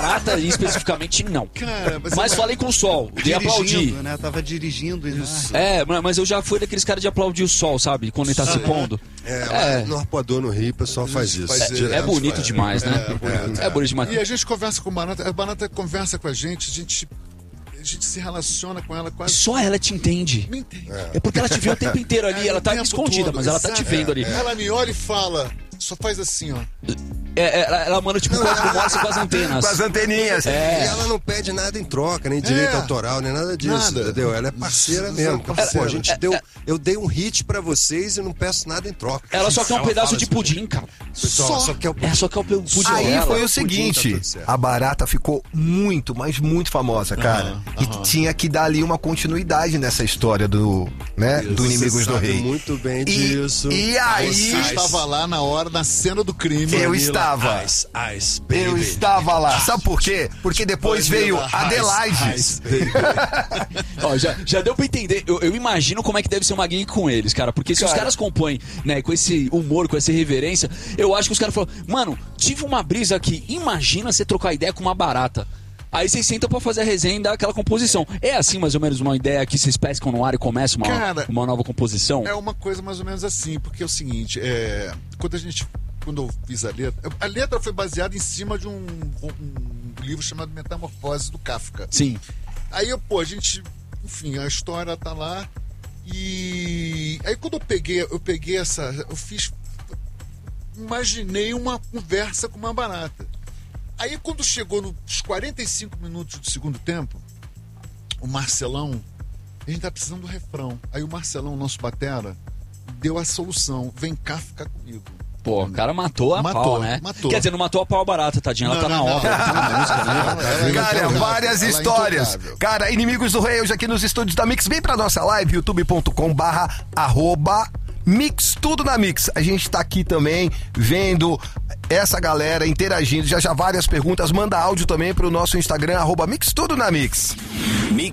barata especificamente, não. Cara, mas falei com o sol, de aplaudir. Né? Tava dirigindo isso. Mas eu já fui daqueles caras de aplaudir o sol, sabe? Quando ele tá se pondo. No Arpoador no Rio, o pessoal faz isso. É bonito demais, né? É bonito demais. E a gente conversa com a Barata conversa com a gente se relaciona com ela quase. Só ela te entende. Me entende. É porque ela te vê o tempo inteiro ali, ela tá escondida, todo, mas ela tá te vendo ali. Ela me olha e fala, só faz assim, ó. Ela manda tipo código Morse com as antenas. Com as anteninhas. E ela não pede nada em troca, nem direito autoral, nem nada disso, entendeu? Ela é parceira mesmo. Pô, a gente eu dei um hit pra vocês e não peço nada em troca. Ela só quer um pedaço de pudim, cara. Só quer o pudim. Aí dela. foi o seguinte, a Barata ficou muito, mas muito famosa, cara. E tinha que dar ali uma continuidade nessa história do Inimigos do Rei. Muito bem disso. E aí... Você estava lá na cena do crime. Eu estava. Eu estava lá. Sabe por quê? Porque depois veio Adelaide. Ó, já deu pra entender. Eu imagino como é que deve ser uma gig com eles, cara. Porque se os caras compõem, né, com esse humor, com essa reverência, eu acho que os caras falam, mano, tive uma brisa aqui. Imagina você trocar ideia com uma barata. Aí vocês sentam pra fazer a resenha e dar aquela composição. É assim, mais ou menos, uma ideia que vocês pescam no ar e começam uma nova composição? É uma coisa mais ou menos assim, porque é o seguinte, quando eu fiz a letra foi baseada em cima de um livro chamado Metamorfose do Kafka. Sim. Aí enfim, a história tá lá e aí quando eu peguei imaginei uma conversa com uma barata. Aí quando chegou nos 45 minutos do segundo tempo, o Marcelão, a gente tá precisando do refrão. Aí o Marcelão, nosso batera, deu a solução. Vem cá ficar comigo. Pô, o cara matou a pau, né? Matou. Quer dizer, não matou a pau barata, tadinha. Ela tá na obra, ela tá na música, né? Cara, várias histórias. Intocável. Cara, Inimigos do Rei, hoje aqui nos estúdios da Mix. Vem pra nossa live, youtube.com/Mix Tudo na Mix. A gente tá aqui também vendo essa galera interagindo. Já várias perguntas. Manda áudio também pro nosso Instagram, @Mix Tudo na Mix.